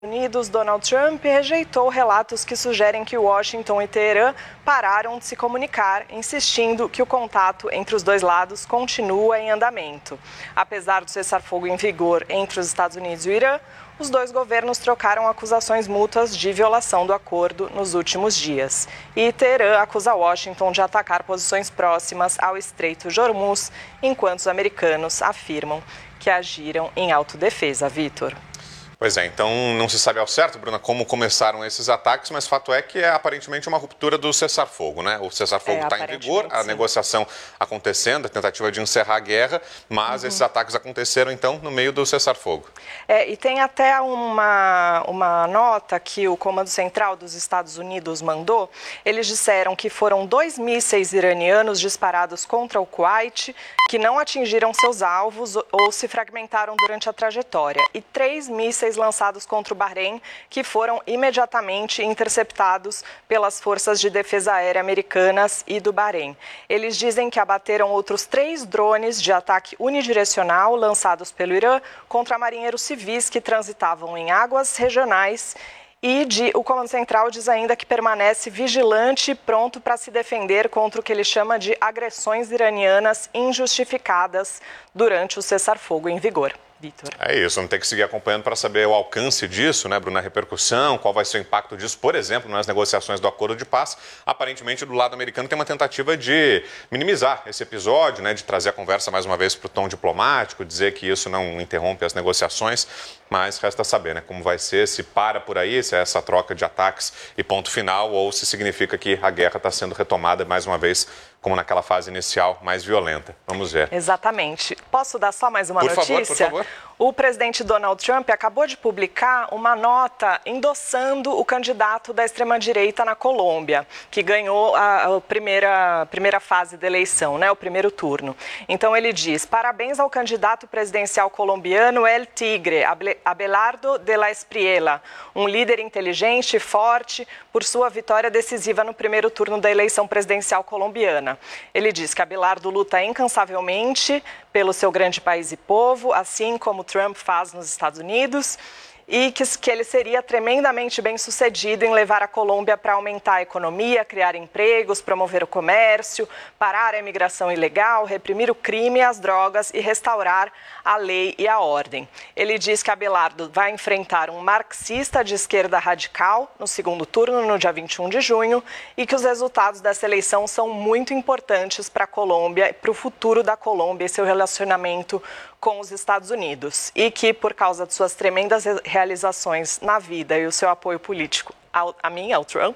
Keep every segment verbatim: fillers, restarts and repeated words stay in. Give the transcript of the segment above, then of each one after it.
Unidos, Donald Trump rejeitou relatos que sugerem que Washington e Teherã pararam de se comunicar, insistindo que o contato entre os dois lados continua em andamento. Apesar do cessar-fogo em vigor entre os Estados Unidos e o Irã, os dois governos trocaram acusações mútuas de violação do acordo nos últimos dias. E Teherã acusa Washington de atacar posições próximas ao Estreito de Hormuz, enquanto os americanos afirmam que agiram em autodefesa. Vitor. Pois é, então não se sabe ao certo, Bruna, como começaram esses ataques, mas fato é que é aparentemente uma ruptura do cessar-fogo, né? O cessar-fogo está é, em vigor, a sim. negociação acontecendo, a tentativa de encerrar a guerra, mas uhum. esses ataques aconteceram, então, no meio do cessar-fogo. É, e tem até uma, uma nota que o Comando Central dos Estados Unidos mandou. Eles disseram que foram dois mísseis iranianos disparados contra o Kuwait, que não atingiram seus alvos ou se fragmentaram durante a trajetória, e três mísseis lançados contra o Bahrein, que foram imediatamente interceptados pelas forças de defesa aérea americanas e do Bahrein. Eles dizem que abateram outros três drones de ataque unidirecional lançados pelo Irã contra marinheiros civis que transitavam em águas regionais. E de, o Comando Central diz ainda que permanece vigilante e pronto para se defender contra o que ele chama de agressões iranianas injustificadas durante o cessar-fogo em vigor. Vitor. É isso, vamos ter que seguir acompanhando para saber o alcance disso, né, Bruna, a repercussão, qual vai ser o impacto disso, por exemplo, nas negociações do acordo de paz. Aparentemente, do lado americano, tem uma tentativa de minimizar esse episódio, né, de trazer a conversa mais uma vez para o tom diplomático, dizer que isso não interrompe as negociações, mas resta saber, né, como vai ser, se para por aí, se é essa troca de ataques e ponto final, ou se significa que a guerra está sendo retomada mais uma vez, como naquela fase inicial, mais violenta. Vamos ver. Exatamente. Posso dar só mais uma por notícia? Favor, por favor. O presidente Donald Trump acabou de publicar uma nota endossando o candidato da extrema-direita na Colômbia, que ganhou a, a primeira, primeira fase da eleição, né, o primeiro turno. Então ele diz: parabéns ao candidato presidencial colombiano El Tigre, Abelardo de la Espriella, um líder inteligente e forte por sua vitória decisiva no primeiro turno da eleição presidencial colombiana. Ele diz que Abelardo luta incansavelmente pelo seu grande país e povo, assim como Trump faz nos Estados Unidos, e que, que ele seria tremendamente bem-sucedido em levar a Colômbia para aumentar a economia, criar empregos, promover o comércio, parar a imigração ilegal, reprimir o crime e as drogas e restaurar a lei e a ordem. Ele diz que Abelardo vai enfrentar um marxista de esquerda radical no segundo turno, no dia vinte e um de junho, e que os resultados dessa eleição são muito importantes para a Colômbia e para o futuro da Colômbia e seu relacionamento com os Estados Unidos, e que, por causa de suas tremendas realizações na vida e o seu apoio político ao, a mim, ao Trump,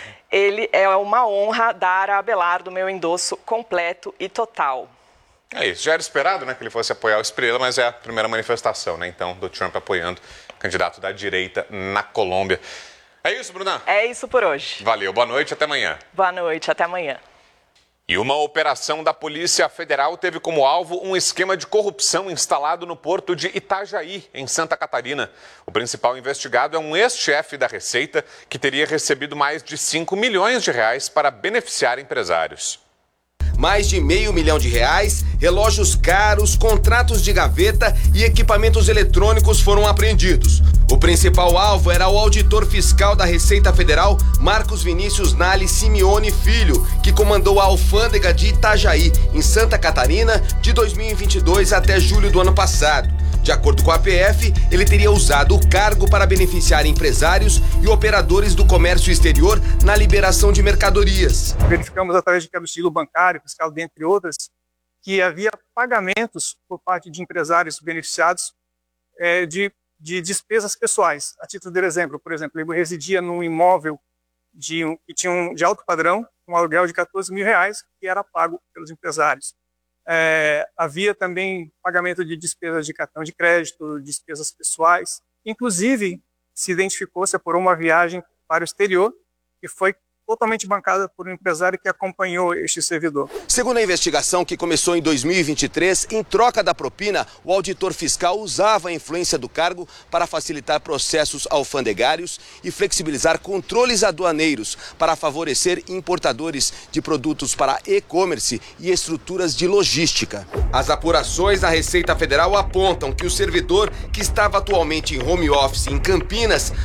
ele é uma honra dar a Abelardo meu endosso completo e total. É isso, já era esperado, né, que ele fosse apoiar o Espriella, mas é a primeira manifestação, né, então, do Trump apoiando o candidato da direita na Colômbia. É isso, Bruna? É isso por hoje. Valeu, boa noite, até amanhã. Boa noite, até amanhã. E uma operação da Polícia Federal teve como alvo um esquema de corrupção instalado no porto de Itajaí, em Santa Catarina. O principal investigado é um ex-chefe da Receita que teria recebido mais de cinco milhões de reais para beneficiar empresários. Mais de meio milhão de reais, relógios caros, contratos de gaveta e equipamentos eletrônicos foram apreendidos. O principal alvo era o auditor fiscal da Receita Federal, Marcos Vinícius Nali Simeone Filho, que comandou a alfândega de Itajaí, em Santa Catarina, de dois mil e vinte e dois até julho do ano passado. De acordo com a P F, ele teria usado o cargo para beneficiar empresários e operadores do comércio exterior na liberação de mercadorias. Verificamos através de cabelo bancário, fiscal, dentre outras, que havia pagamentos por parte de empresários beneficiados é, de, de despesas pessoais. A título de exemplo, por exemplo, ele residia num imóvel de, um, que tinha um, de alto padrão, um aluguel de quatorze mil reais, que era pago pelos empresários. É, havia também pagamento de despesas de cartão de crédito, despesas pessoais. Inclusive, se identificou, se apurou uma viagem para o exterior, que foi totalmente bancada por um empresário que acompanhou este servidor. Segundo a investigação, que começou em dois mil e vinte e três, em troca da propina, o auditor fiscal usava a influência do cargo para facilitar processos alfandegários e flexibilizar controles aduaneiros para favorecer importadores de produtos para e-commerce e estruturas de logística. As apurações da Receita Federal apontam que o servidor, que estava atualmente em home office em Campinas,